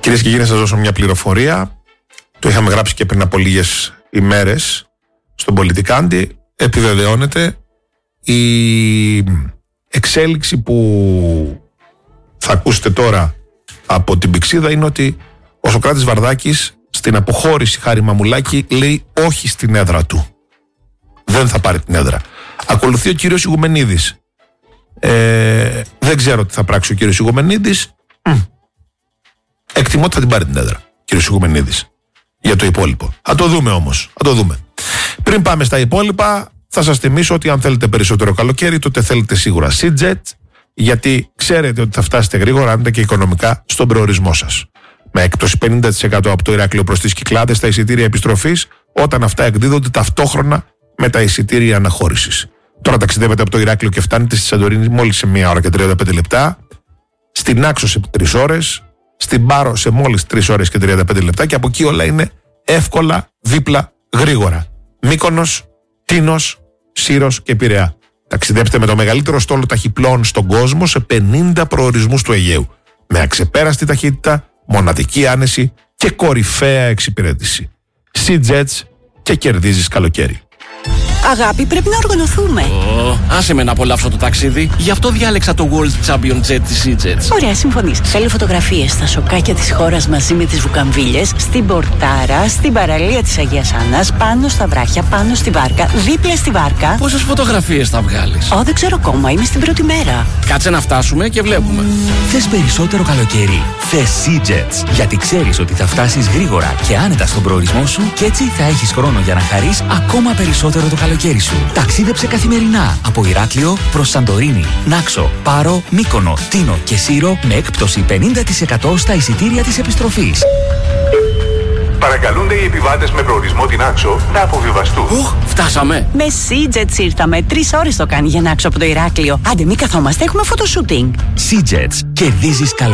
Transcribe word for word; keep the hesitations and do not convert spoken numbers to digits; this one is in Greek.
Κυρίες και κύριοι, να σας δώσω μια πληροφορία. Το είχαμε γράψει και πριν από λίγες ημέρες στον Πολιτικάντη. Επιβεβαιώνεται η εξέλιξη που θα ακούσετε τώρα από την Πηξίδα. Είναι ότι ο Σωκράτης Βαρδάκης στην αποχώρηση Χάρη Μαμουλάκη λέει όχι στην έδρα του. Δεν θα πάρει την έδρα. Ακολουθεί ο κύριος Ηγουμενίδης. Ε, δεν ξέρω τι θα πράξει ο κύριος Ηγουμενίδης. Εκτιμώ ότι θα την πάρει την έδρα, κύριος Ηγουμενίδης, για το υπόλοιπο. Θα το δούμε όμως. Θα το δούμε. Πριν πάμε στα υπόλοιπα, θα σας θυμίσω ότι αν θέλετε περισσότερο καλοκαίρι, τότε θέλετε σίγουρα SeaJet, γιατί ξέρετε ότι θα φτάσετε γρήγορα, αν και οικονομικά, στον προορισμό σας. Με έκπτωση πενήντα τοις εκατό από το Ηράκλειο προς τις Κυκλάδες στα εισιτήρια επιστροφής, όταν αυτά εκδίδονται ταυτόχρονα με τα εισιτήρια αναχώρησης. Τώρα ταξιδεύετε από το Ηράκλειο και φτάνετε στη Σαντορίνη μόλις σε μία ώρα και τριάντα πέντε λεπτά, στην Άξο σε τρεις ώρες, στην Πάρο σε μόλις τρεις ώρες και τριάντα πέντε λεπτά, και από εκεί όλα είναι εύκολα, δίπλα, γρήγορα. Μύκονος, Τίνος, Σύρος και Πειραιά. Ταξιδέψτε με το μεγαλύτερο στόλο ταχυπλών στον κόσμο σε πενήντα προορισμούς του Αιγαίου. Με αξεπέραστη ταχύτητα, μοναδική άνεση και κορυφαία εξυπηρέτηση. SeaJets και κερδίζεις καλοκαίρι. Αγάπη, πρέπει να οργανωθούμε. Oh, άσε με να απολαύσω το ταξίδι. Γι' αυτό διάλεξα το World Champion Jet της SeaJets. Ωραία, συμφωνείς. Θέλω φωτογραφίες στα σοκάκια της χώρας μαζί με τις βουκαμβίλες, στην Πορτάρα, στην παραλία της Αγίας Άννας, πάνω στα βράχια, πάνω στη βάρκα, δίπλα στη βάρκα. Πόσες φωτογραφίες θα βγάλεις? Ω, δεν ξέρω ακόμα, είμαι στην πρώτη μέρα. Κάτσε να φτάσουμε και βλέπουμε. Θες περισσότερο καλοκαίρι? Θες SeaJets. Γιατί ξέρεις ότι θα φτάσεις γρήγορα και άνετα στον προορισμό σου, και έτσι θα έχεις χρόνο για να χαρείς ακόμα περισσότερο το καλοκαίρι σου. Ταξίδεψε καθημερινά από Ηράκλειο προς Σαντορίνη, Νάξο, Πάρο, Μύκονο, Τίνο και Σύρο με έκπτωση πενήντα τοις εκατό στα εισιτήρια της επιστροφής. Παρακαλούνται οι επιβάτες με προορισμό την Άξο να αποβιβαστούν. Οχ, φτάσαμε. Με SeaJets ήρθαμε. Τρεις ώρες το κάνει για να Άξο από το Ηράκλειο. Άντε, μη καθόμαστε, έχουμε φωτοσούτινγκ. SeaJets. Κερδίζεις καλοκαίρι.